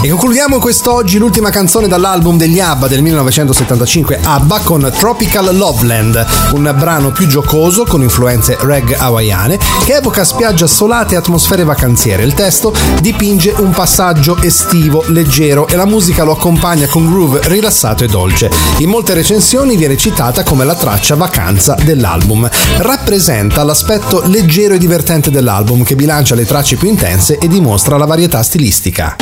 E concludiamo quest'oggi l'ultima canzone dall'album degli ABBA del 1975, ABBA, con Tropical Loveland, un brano più giocoso con influenze reggae hawaiane che evoca spiagge assolate e atmosfere vacanziere. Il testo dipinge un passaggio estivo, leggero, e la musica lo accompagna con groove rilassato e dolce. In molte recensioni viene citata come la traccia vacanza dell'album. Rappresenta l'aspetto leggero e divertente dell'album, che bilancia le tracce più intense e dimostra la varietà stilistica.